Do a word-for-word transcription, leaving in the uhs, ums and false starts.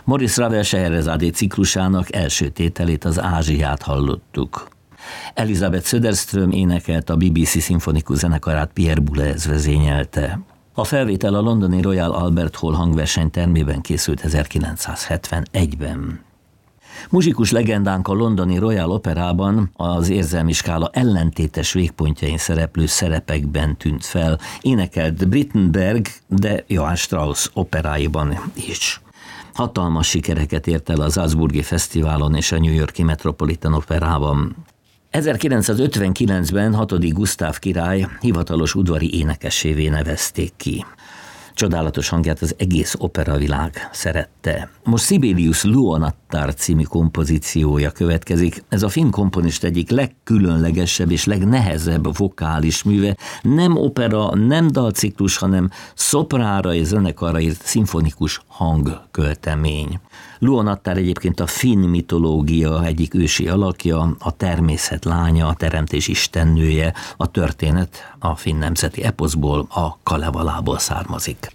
Maurice Ravel Scheherazade ciklusának első tételét, az Ázsiát hallottuk. Elizabeth Söderström énekelt, a bé bé cé szimfonikus zenekarát Pierre Boulez vezényelte. A felvétel a londoni Royal Albert Hall hangversenytermében készült ezerkilencszázhetvenegyben. Muzsikus legendánk a londoni Royal Operában az érzelmi skála ellentétes végpontjain szereplő szerepekben tűnt fel, énekelt Brittenberg, de Johann Strauss operáiban is. Hatalmas sikereket ért el az Salzburgi Fesztiválon és a New York-i Metropolitan Operában. ezerkilencszázötvenkilencben hatodik Gusztáv király hivatalos udvari énekessévé nevezték ki. Csodálatos hangját az egész operavilág szerette. Most Sibelius Luonattar című kompozíciója következik. Ez a finn komponist egyik legkülönlegesebb és legnehezebb vokális műve. Nem opera, nem dalciklus, hanem szoprára és zenekarra írt szimfonikus hangköltemény. Luonattar egyébként a finn mitológia egyik ősi alakja, a természet lánya, a teremtés istennője, a történet a finn nemzeti eposzból, a Kalevalából származik.